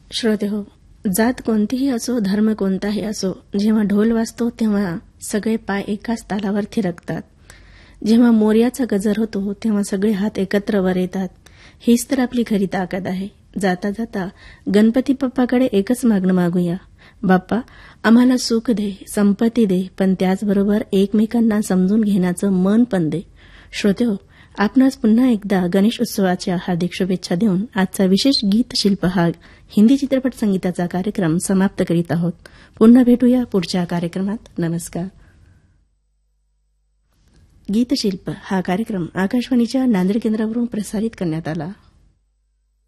श्रोते हो, जात कोणतीही असो, धर्म कोणताही असो, जेव्हा ढोल वाजतो तेव्हा सगळे पाय एकाच तालावर थिरकतात. जेव्हा मोर्याचा गजर होतो तेव्हा सगळे हात एकत्र वर येतात. हीच तर आपली खरी ताकद आहे. जाता जाता गणपती बाप्पाकडे एकच मागणं मागूया, बाप्पा आम्हाला सुख दे, संपत्ती दे, पण त्याचबरोबर एकमेकांना समजून घेण्याचं मन पण दे. श्रोते हो, आपणास पुन्हा एकदा गणेश उत्सवाच्या हार्दिक शुभेच्छा देऊन आजचा विशेष गीतशिल्प हा हिंदी चित्रपट संगीताचा कार्यक्रम समाप्त करीत आहोत. पुन्हा भेटूया पुढच्या कार्यक्रमात. नमस्कार. गीतशिल्प हा कार्यक्रम आकाशवाणीच्या नांदेड केंद्रावरून प्रसारित करण्यात आला.